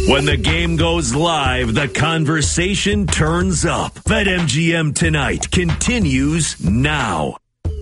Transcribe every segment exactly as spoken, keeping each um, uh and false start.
When the game goes live, the conversation turns up. BetMGM Tonight continues now.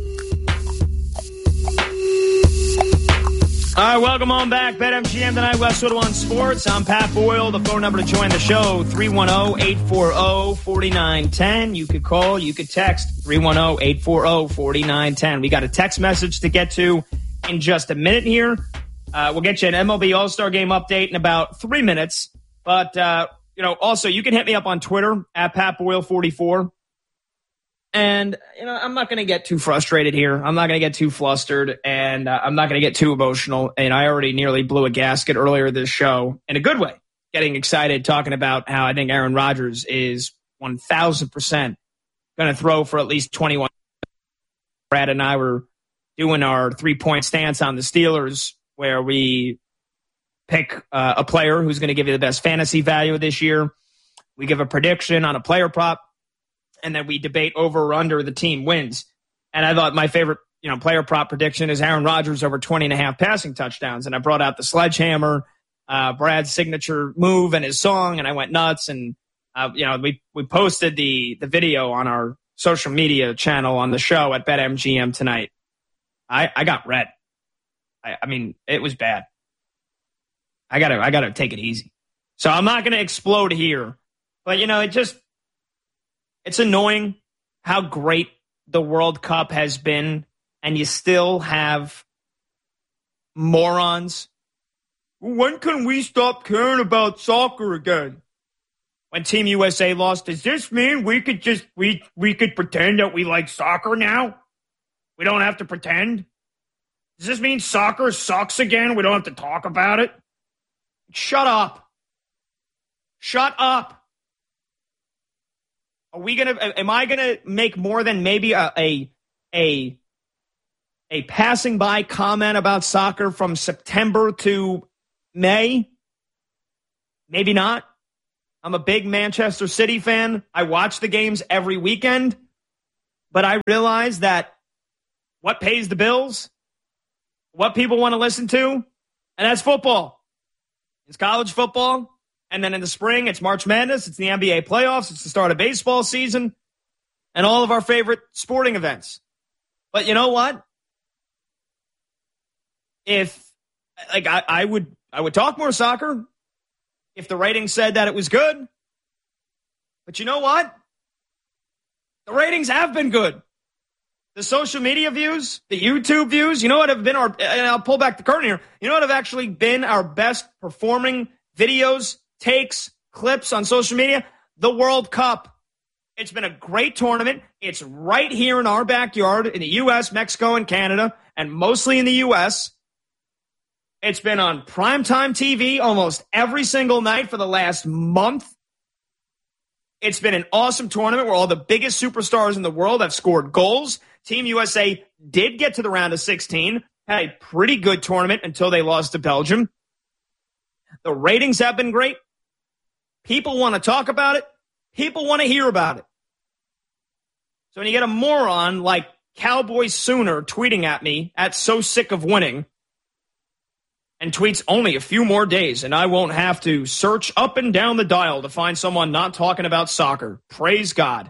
All right, welcome on back. BetMGM Tonight, Westwood One Sports. I'm Pat Boyle. The phone number to join the show, three one zero, eight four zero, four nine one zero. You could call, you could text, three one zero, eight four zero, four nine one zero. We got a text message to get to in just a minute here. Uh, we'll get you an M L B All-Star Game update in about three minutes. But, uh, you know, also, you can hit me up on Twitter, at Pat Boyle forty-four. And, you know, I'm not going to get too frustrated here. I'm not going to get too flustered, and uh, I'm not going to get too emotional. And I already nearly blew a gasket earlier this show in a good way, getting excited, talking about how I think Aaron Rodgers is one thousand percent going to throw for at least twenty-one. Brad and I were doing our three-point stance on the Steelers, where we pick uh, a player who's going to give you the best fantasy value this year. We give a prediction on a player prop, and then we debate over or under the team wins. And I thought my favorite, you know, player prop prediction is Aaron Rodgers over twenty and a half passing touchdowns. And I brought out the sledgehammer, uh, Brad's signature move and his song, and I went nuts. And, uh, you know, we, we posted the, the video on our social media channel on the show at BetMGM Tonight. I, I got red. I, I mean, it was bad. I gotta, I gotta take it easy. So I'm not gonna explode here, but you know, it just, it's annoying how great the World Cup has been, and you still have morons. When can we stop caring about soccer again? When Team U S A lost, does this mean we could just, we, we could pretend that we like soccer now? We don't have to pretend? Does this mean soccer sucks again? We don't have to talk about it? Shut up. Shut up. Are we going to, am I going to make more than maybe a, a, a, a passing by comment about soccer from September to May? Maybe not. I'm a big Manchester City fan. I watch the games every weekend, but I realize that what pays the bills, what people want to listen to, and that's football. It's college football, and then in the spring, it's March Madness, it's the N B A playoffs, it's the start of baseball season, and all of our favorite sporting events. But you know what? If, like, I, I would I would talk more soccer if the ratings said that it was good. But you know what? The ratings have been good. The social media views, the YouTube views, you know what have been our, and I'll pull back the curtain here, you know what have actually been our best performing videos, takes, clips on social media? The World Cup. It's been a great tournament. It's right here in our backyard in the U S, Mexico, and Canada, and mostly in the U S. It's been on primetime T V almost every single night for the last month. It's been an awesome tournament where all the biggest superstars in the world have scored goals. Team U S A did get to the round of sixteen, had a pretty good tournament until they lost to Belgium. The ratings have been great. People want to talk about it. People want to hear about it. So when you get a moron like Cowboy Sooner tweeting at me at So Sick of Winning, and tweets only a few more days and I won't have to search up and down the dial to find someone not talking about soccer. Praise God.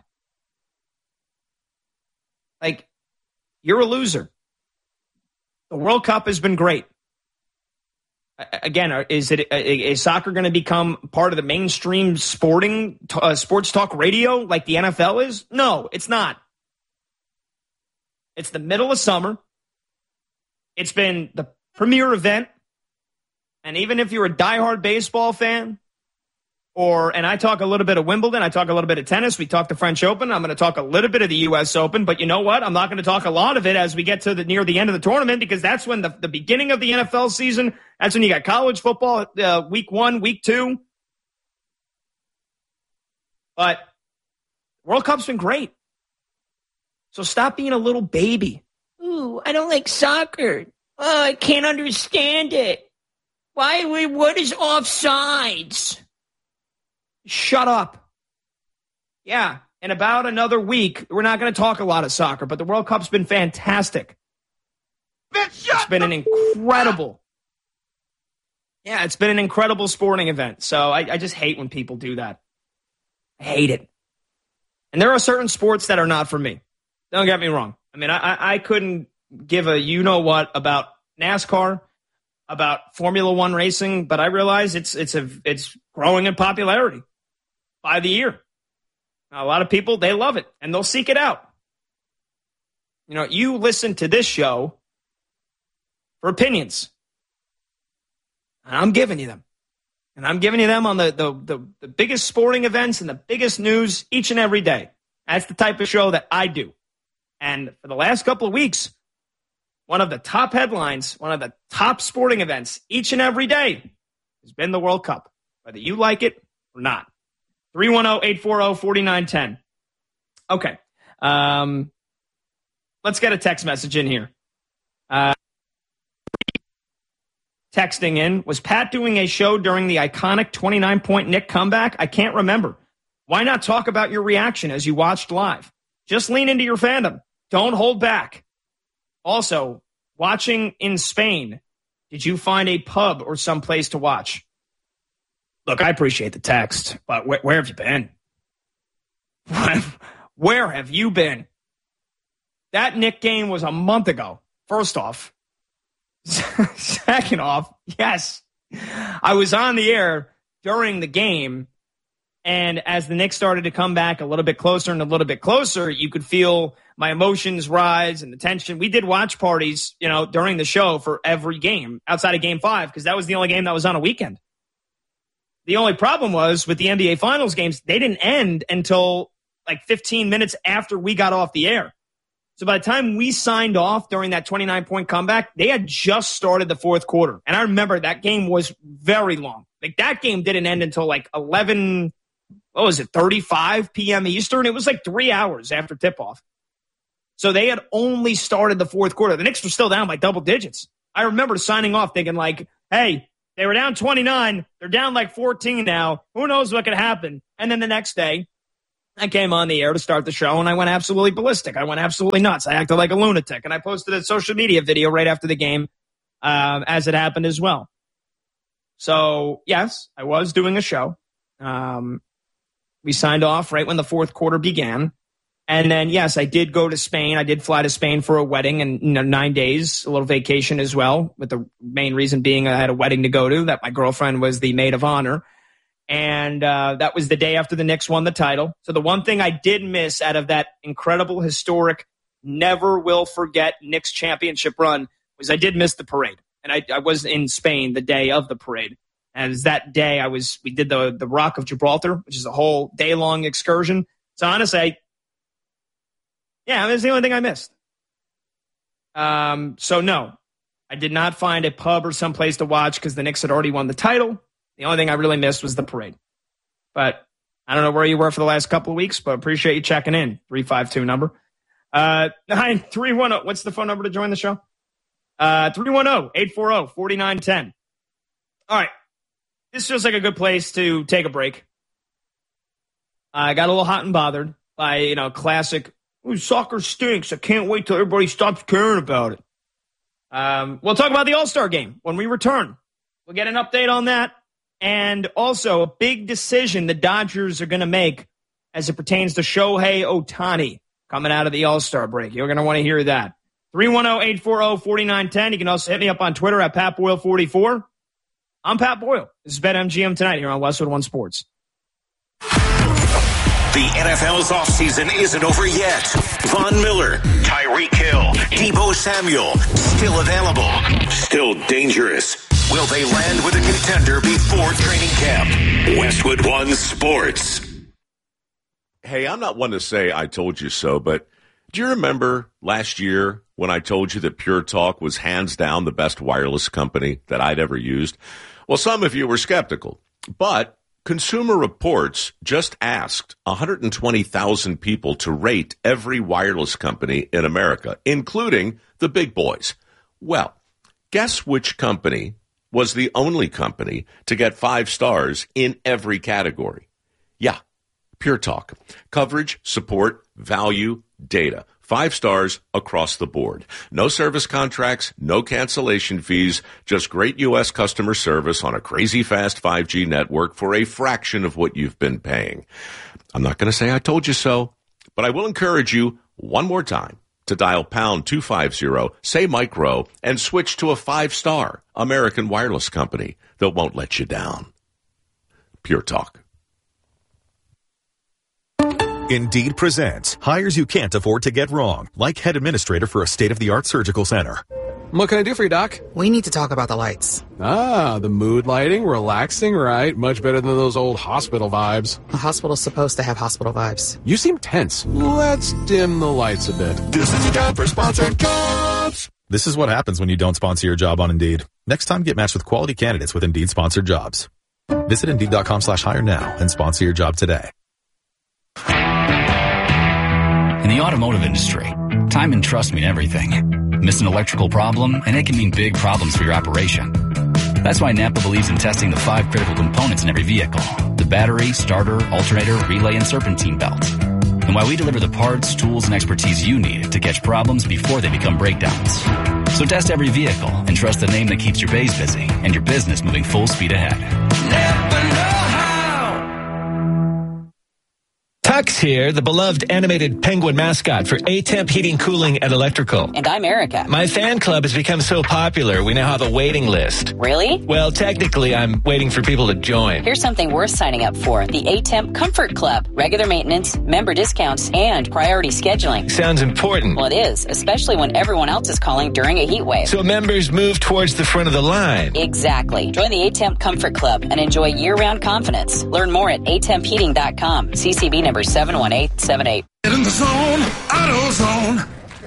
Like, you're a loser. The World Cup has been great. Again, is it is soccer going to become part of the mainstream sporting uh, sports talk radio like the N F L is? No, it's not. It's the middle of summer. It's been the premier event. And even if you're a diehard baseball fan, or, and I talk a little bit of Wimbledon, I talk a little bit of tennis, we talk the French Open, I'm going to talk a little bit of the U S Open, but you know what? I'm not going to talk a lot of it as we get to the near the end of the tournament, because that's when the, the beginning of the N F L season, that's when you got college football, uh, week one, week two. But World Cup's been great. So stop being a little baby. Ooh, I don't like soccer. Oh, I can't understand it. Why? What is offsides? Shut up. Yeah, in about another week, we're not going to talk a lot of soccer, but the World Cup's been fantastic. It's been an incredible, Yeah, it's been an incredible sporting event. So I, I just hate when people do that. I hate it. And there are certain sports that are not for me. Don't get me wrong. I mean, I, I couldn't give a you-know-what about NASCAR, about Formula One racing, but I realize it's it's a it's growing in popularity by the year. Now, a lot of people, they love it, and they'll seek it out. You know, you listen to this show for opinions. And I'm giving you them. And I'm giving you them on the, the, the, the biggest sporting events and the biggest news each and every day. That's the type of show that I do. And for the last couple of weeks, one of the top headlines, one of the top sporting events each and every day has been the World Cup, whether you like it or not. three one zero, eight four zero, four nine one zero. Okay. Um, let's get a text message in here. Uh, texting in, was Pat doing a show during the iconic twenty-nine point Knick comeback? I can't remember. Why not talk about your reaction as you watched live? Just lean into your fandom. Don't hold back. Also, watching in Spain, did you find a pub or some place to watch? Look, I appreciate the text, but where, where have you been? Where have you been? That Knick game was a month ago, first off. Second off, yes, I was on the air during the game, and as the Knicks started to come back a little bit closer and a little bit closer, you could feel my emotions rise and the tension. We did watch parties, you know, during the show for every game outside of Game Five because that was the only game that was on a weekend. The only problem was with the N B A Finals games, they didn't end until like fifteen minutes after we got off the air. So by the time we signed off during that twenty-nine point comeback, they had just started the fourth quarter. And I remember that game was very long. Like that game didn't end until like eleven, what was it, thirty-five p.m. Eastern? It was like three hours after tip-off. So they had only started the fourth quarter. The Knicks were still down by double digits. I remember signing off thinking like, hey, they were down twenty-nine. They're down like fourteen now. Who knows what could happen? And then the next day, I came on the air to start the show, and I went absolutely ballistic. I went absolutely nuts. I acted like a lunatic, and I posted a social media video right after the game um, as it happened as well. So, yes, I was doing a show. Um, we signed off right when the fourth quarter began. And then, yes, I did go to Spain. I did fly to Spain for a wedding and you know, nine days, a little vacation as well, with the main reason being I had a wedding to go to, that my girlfriend was the maid of honor. And uh, that was the day after the Knicks won the title. So the one thing I did miss out of that incredible, historic, never will forget Knicks championship run was I did miss the parade. And I, I was in Spain the day of the parade. As that day, I was we did the, the Rock of Gibraltar, which is a whole day-long excursion. So honestly, I, yeah, that's the only thing I missed. Um, so no, I did not find a pub or someplace to watch because the Knicks had already won the title. The only thing I really missed was the parade. But I don't know where you were for the last couple of weeks, but appreciate you checking in. three five two number. Uh, nine three one zero. What's the phone number to join the show? Uh, three one zero, eight four zero, four nine one zero. All right. This feels like a good place to take a break. I got a little hot and bothered by, you know, classic, ooh, soccer stinks. I can't wait till everybody stops caring about it. Um, we'll talk about the All-Star game when we return. We'll get an update on that. And also a big decision the Dodgers are going to make as it pertains to Shohei Ohtani coming out of the All-Star break. You're going to want to hear that. three one zero, eight four zero, four nine one zero. You can also hit me up on Twitter at Pat Boyle forty-four. I'm Pat Boyle. This is BetMGM Tonight here on Westwood One Sports. The N F L's offseason isn't over yet. Von Miller, Tyreek Hill, Deebo Samuel, still available, still dangerous. Will they land with a contender before training camp? Westwood One Sports. Hey, I'm not one to say I told you so, but do you remember last year when I told you that Pure Talk was hands down the best wireless company that I'd ever used? Well, some of you were skeptical, but Consumer Reports just asked one hundred twenty thousand people to rate every wireless company in America, including the big boys. Well, guess which company was the only company to get five stars in every category? Yeah, Pure Talk. Coverage, support, value, data. Five stars across the board. No service contracts, no cancellation fees, just great U S customer service on a crazy fast five G network for a fraction of what you've been paying. I'm not going to say I told you so, but I will encourage you one more time to dial pound two fifty, say micro, and switch to a five-star American wireless company that won't let you down. Pure Talk. Indeed presents hires you can't afford to get wrong, like head administrator for a state-of-the-art surgical center. What can I do for you, Doc? We need to talk about the lights. Ah, the mood lighting, relaxing, right? Much better than those old hospital vibes. A hospital's supposed to have hospital vibes. You seem tense. Let's dim the lights a bit. This is your job for sponsored jobs. This is what happens when you don't sponsor your job on Indeed. Next time, get matched with quality candidates with Indeed-sponsored jobs. Visit Indeed.com slash hire now and sponsor your job today. In the automotive industry, time and trust mean everything. Miss an electrical problem, and it can mean big problems for your operation. That's why Napa believes in testing the five critical components in every vehicle: the battery, starter, alternator, relay, and serpentine belt. And why we deliver the parts, tools, and expertise you need to catch problems before they become breakdowns. So test every vehicle and trust the name that keeps your bays busy and your business moving full speed ahead. Never know how. Tux here, the beloved animated penguin mascot for A-Temp Heating, Cooling, and Electrical. And I'm Erica. My fan club has become so popular, we now have a waiting list. Really? Well, technically, I'm waiting for people to join. Here's something worth signing up for. The A-Temp Comfort Club. Regular maintenance, member discounts, and priority scheduling. Sounds important. Well, it is, especially when everyone else is calling during a heat wave. So members move towards the front of the line. Exactly. Join the A-Temp Comfort Club and enjoy year-round confidence. Learn more at a temp heating dot com. C C B number seven one eight seven eight. Get in the zone, AutoZone.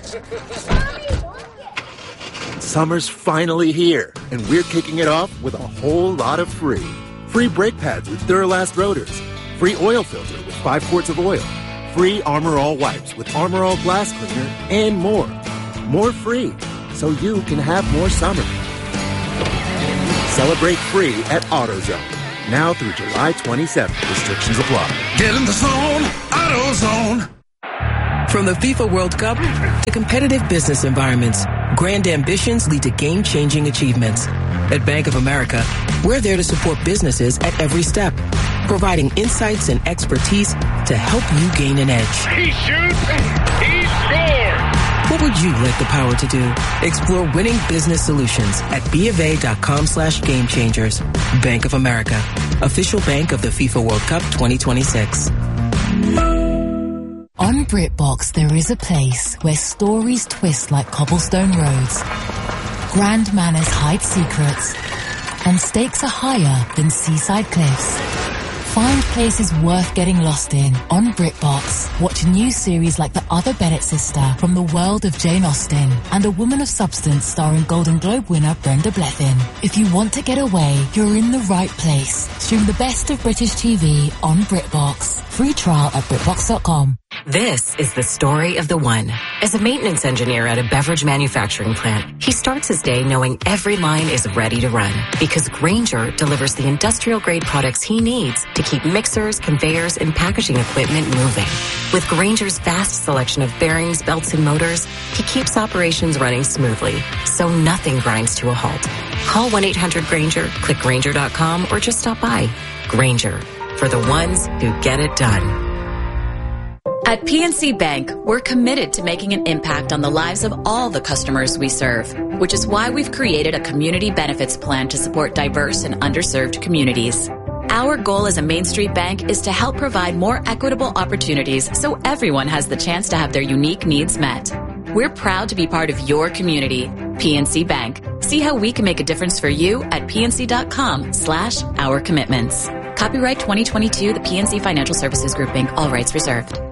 Summer's finally here, and we're kicking it off with a whole lot of free. Free brake pads with Duralast rotors. Free oil filter with five quarts of oil. Free Armor All wipes with Armor All glass cleaner, and more. More free, so you can have more summer. Celebrate free at AutoZone. Now through July twenty-seventh. Restrictions apply. Get in the zone, AutoZone. From the FIFA World Cup to competitive business environments, grand ambitions lead to game-changing achievements. At Bank of America, we're there to support businesses at every step, providing insights and expertise to help you gain an edge. He shoots, he scores. What would you like the power to do? Explore winning business solutions at BofA.com slash game changers. Bank of America, official bank of the FIFA World Cup twenty twenty-six. On BritBox, there is a place where stories twist like cobblestone roads, grand manners hide secrets, and stakes are higher than seaside cliffs. Find places worth getting lost in on BritBox. Watch a new series like The Other Bennett Sister from the world of Jane Austen and A Woman of Substance starring Golden Globe winner Brenda Blethyn. If you want to get away, you're in the right place. Stream the best of British T V on BritBox. Free trial at BritBox dot com. This is the story of the one. As a maintenance engineer at a beverage manufacturing plant, he starts his day knowing every line is ready to run because Grainger delivers the industrial-grade products he needs to keep mixers, conveyors, and packaging equipment moving. With Grainger's vast selection of bearings, belts, and motors, he keeps operations running smoothly, so nothing grinds to a halt. Call one eight hundred Grainger, click Grainger dot com, or just stop by. Grainger, for the ones who get it done. At P N C Bank, we're committed to making an impact on the lives of all the customers we serve, which is why we've created a community benefits plan to support diverse and underserved communities. Our goal as a Main Street bank is to help provide more equitable opportunities so everyone has the chance to have their unique needs met. We're proud to be part of your community. P N C Bank. See how we can make a difference for you at pnc.com slash our commitments. Copyright twenty twenty-two, the P N C Financial Services Group, Incorporated. All rights reserved.